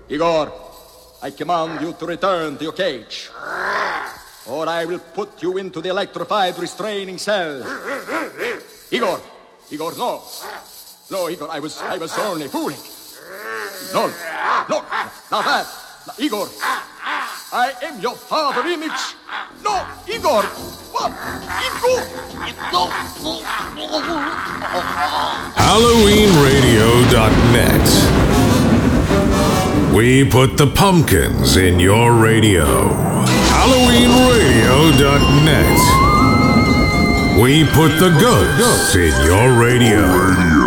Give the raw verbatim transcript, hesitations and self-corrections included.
Igor, I command you to return to your cage, or I will put you into the electrified restraining cell. Igor, Igor, no. No, Igor, I was, I was only fooling. No, no, now that, now, Igor, I am your father image. No, Igor, what? Igor, no. Halloween Radio dot net. We put the pumpkins in your radio. Halloween Radio dot net. We put the ghosts in your radio.